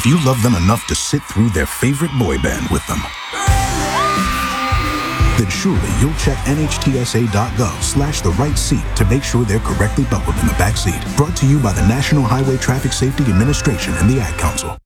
if you love them enough to sit through their favorite boy band with them, then surely you'll check nhtsa.gov/the-right-seat to make sure they're correctly buckled in the back seat. Brought to you by the National Highway Traffic Safety Administration and the Ad Council.